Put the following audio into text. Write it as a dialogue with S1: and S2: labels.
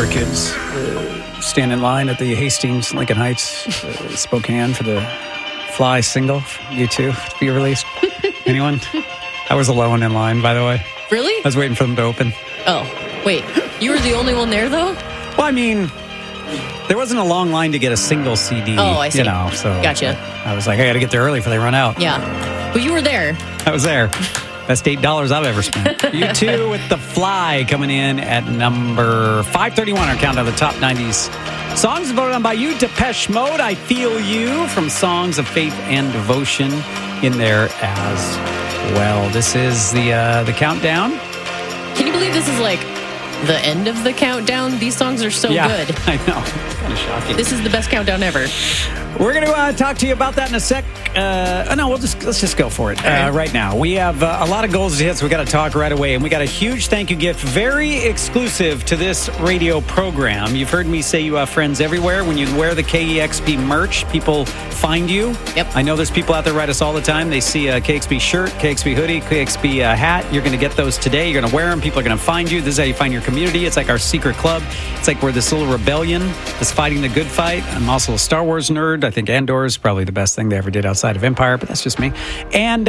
S1: were kids, stand in line at the Hastings, Lincoln Heights, Spokane for the Fly single, U2, to be released. Anyone? I was alone in line, by the way.
S2: Really?
S1: I was waiting for them to open.
S2: Oh, wait. You were the only one there, though?
S1: Well, I mean, there wasn't a long line to get a single CD.
S2: Oh, I see.
S1: You know, so
S2: Gotcha.
S1: I was like, I got to get there early before they run out.
S2: Yeah. But you were there.
S1: I was there. Best $8 I've ever spent. U2 with The Fly coming in at number 531, our countdown of the top 90s. Songs voted on by you. Depeche Mode, I Feel You, from Songs of Faith and Devotion in there as well. This is the countdown.
S2: Can you believe this is like the end of the countdown? These songs are so good.
S1: I know. It's kind of shocking.
S2: This is the best countdown ever.
S1: We're going to talk to you about that in a sec. No, let's just go for it right now. We have a lot of goals to hit, so we got to talk right away. And we got a huge thank you gift, very exclusive to this radio program. You've heard me say you have friends everywhere. When you wear the KEXP merch, people find you.
S2: Yep.
S1: I know there's people out there write us all the time. They see a KEXP shirt, KEXP hoodie, KEXP hat. You're going to get those today. You're going to wear them. People are going to find you. This is how you find your community. It's like our secret club. It's like we're this little rebellion that's fighting the good fight. I'm also a Star Wars nerd. I think Andor is probably the best thing they ever did outside of Empire, but that's just me. And